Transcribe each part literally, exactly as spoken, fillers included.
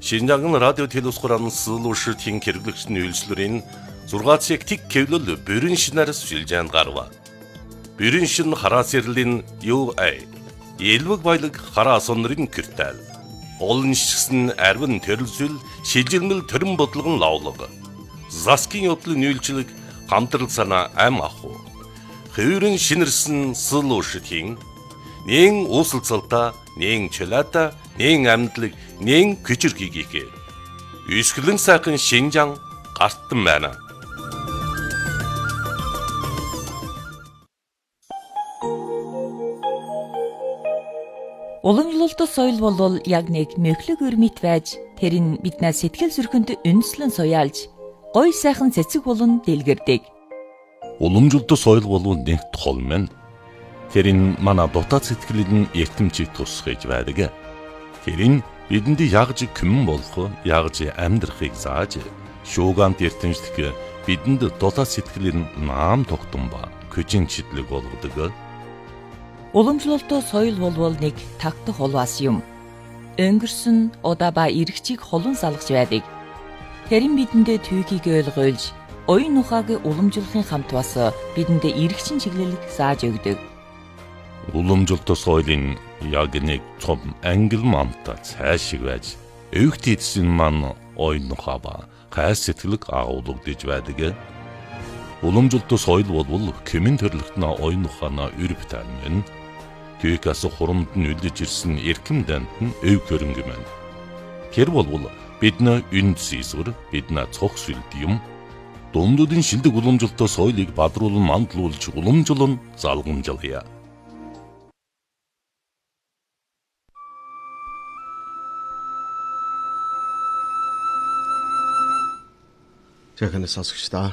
Шинжаан радио телевизорын суулуушртын хэрэглэгчдийн үйлчлэрийн зургаан цаг тэг кевлөл бүрэн шинээр шилжээнд гарва. Бүрэн шин хараас ирлийн ю эй элвэг баялаг хараа сонрын киртэл. Олон шигсэн арвин төрөлсөл шилжилмэл төрөн бодлогон лавлаг. Заскин явдлын үйлчлэг хамтрал санаа ам аху. Хөврөн шинэрсэн суулуушртын нэн уусалцалта нэн чөлөөта нэн амьдлаг нэн күчирхийгээ. Үсгэлэн сайхан Шинжаан гартан байна. Уламжлалт соёл бол яг нэг мөхлөг өрмөт байж тэрийн биднээ сэтгэл зүрхэнд үнслэн суяалж гой сайхан цэцэг болон дэлгэрдэг. Уламжлалт соёл бол нэг тол мэн. Тэрийн манай дотоод сэтгэлийн эртэмжийг тусгаж байдаг. Тэрийн бидэнд ягж күмэн болох, ягж амьдрахыг зааж, шуугант эртэмжлэх бидэнд дотоод сэтгэлийн наам тогтсон ба күчин читлэг болгодог. Уламжлалт соёл бол нэг тагтах улваас юм. Өнгөрсөн удаа ба иргэчийг холон салгаж байдаг. Тэрийн бидэндээ түүхийг ойлгуулж, оюун ухааг уламжлахын хамт бас бидэндээ иргэчин чиглэлийг зааж өгдөг. Уламжлалт соёлын яг нэг том англ мамта цаашиг байж, өвгт эдсэн ман оюун ухаа ба хай сэтгэлэг агуулгадж байдаг. Уламжлалт соёл бол кемэн төрлөختнө оюун ухаана өрөвтэн мэн. Түүхээс хурамд нь үлдэж ирсэн эрхэм дант нь өв хөрөнгө мэн. Тэр бол бидний үнд зэсвэр, бидний цог сүлд юм. Дундуудын шилдэг уламжлалт соёлыг бадруулан мандлуулж уламжлан залгамжлая. Жаханаас сонсогчдаа.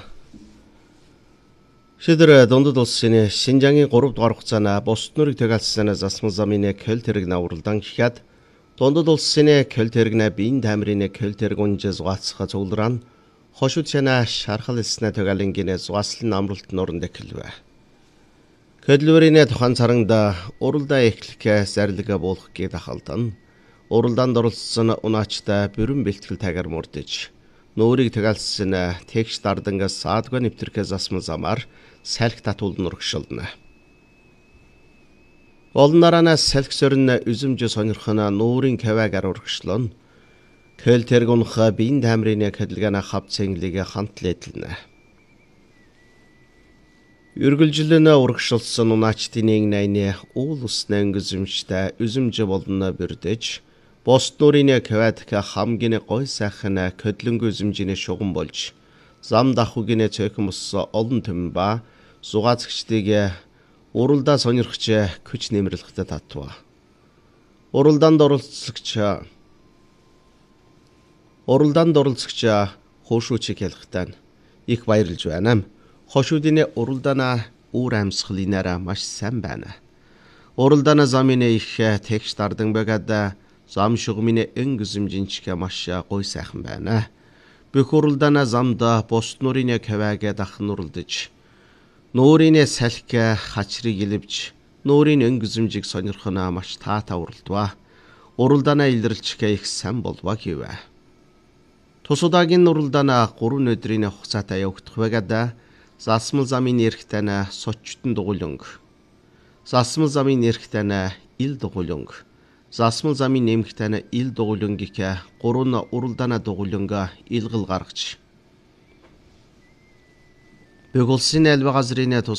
Шидэр дундад улсын Шинжаангийн гурав дугаар хугацаана бусад нүрийг тэгэлцсэн засмал замын көл тэрэг навралдан гэхэд дундад улсын көл тэрэгнэ биеийн тамирын көл тэрэг унжээ зугаацха цугларан хошууд чана шархал эснэ тэгэлингинэ зугааслын амралт норнд эхэлвэ. Көлвэрийн тухайн царангда уралдаа эхлэхээ зарлига болох гээд ахалдан уралдаанд оролцсон унаачтай бүрэн бэлтгэл тагаар мөрдөж нөөрийг тэгэлцсэн тэгш дардангаас саадгүй нэвтэрхээ засмал замаар салхи татуулн урагшилна. Олнаранаас салхи сөрн үзэмж сонирхна нөөрийн кавагаар урагшлон. Көл тэрэг унха биеийн тамирын хөдөлгөөний хавцэнглигээ хамтлээдэлнэ. Үргэлжлэн урагшилсан унаачтын найны уул усны өнгөзөмжтэй үзэмж болно бүрдэж босд нуурын кавадка хамгийн гой сайхан хөдлөнгө үзэмжийн шугам болж зам дахугийн цөөхмөс олон төм ба зугаацгчдыг уралдаа сонирхч күч нэмэрлэхтэй татва. Уралдаанд оролцогч уралдаанд оролцогч хоошуучиг ялхтан их баярлж байна. Хошуудын уралдаана үр амьсгалынараа маш сайн байна. Уралдаана замын их тэгш дардан байгаад зам шугмын өнгөзөмжинчгэ маш гой сайхан байна. Бүх уралдаана замда босд нуурын каваага дахн уралдаж нуурын салхи хачрыг илвж нуурын өнгөзөмжийг сонирхно маш таата уралдва. Уралдаана илэрлчгээ их сайн болва гэвэ. Тусуудагийн уралдаана гурван өдрийн хугацаатай явагдах байгаад засмал замын эрхтэн сочтон дугуулнг. Засмал замын эрхтэн ил дугуулнг. Засмал замын нэмэгтэн ил дугуулнгыг гурван уралдаана дугуулнга илгэл гаргаж. Бүх улсын албан газрын